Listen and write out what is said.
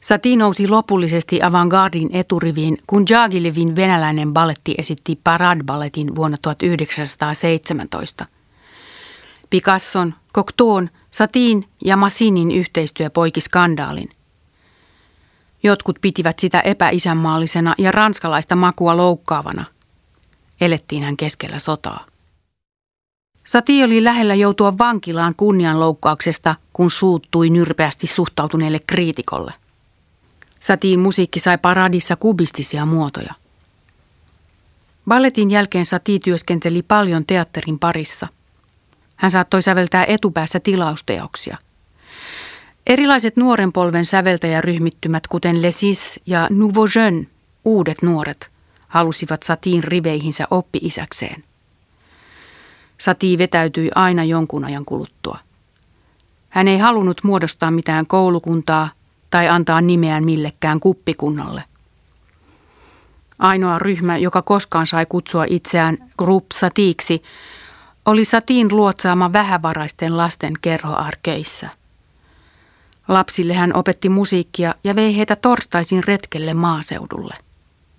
Satie nousi lopullisesti avantgardin eturiviin, kun Djagilevin venäläinen balletti esitti Parade-balletin vuonna 1917. Picasson, Cocteaun, Satien ja Massinin yhteistyö poiki skandaalin. Jotkut pitivät sitä epäisänmaallisena ja ranskalaista makua loukkaavana. Elettiin hän keskellä sotaa. Satie oli lähellä joutua vankilaan kunnianloukkauksesta, kun suuttui nyrpeästi suhtautuneelle kriitikolle. Satien musiikki sai paradissa kubistisia muotoja. Balletin jälkeen Satie työskenteli paljon teatterin parissa. Hän saattoi säveltää etupäässä tilausteoksia. Erilaiset nuoren polven säveltäjäryhmittymät, kuten Les Six ja Nouveau Jeune, uudet nuoret, halusivat Satien riveihinsä oppi-isäkseen. Satie vetäytyi aina jonkun ajan kuluttua. Hän ei halunnut muodostaa mitään koulukuntaa tai antaa nimeään millekään kuppikunnalle. Ainoa ryhmä, joka koskaan sai kutsua itseään Groupe Satieksi, oli Satien luotsaama vähävaraisten lasten kerho Arcueilissa. Lapsille hän opetti musiikkia ja vei heitä torstaisin retkelle maaseudulle.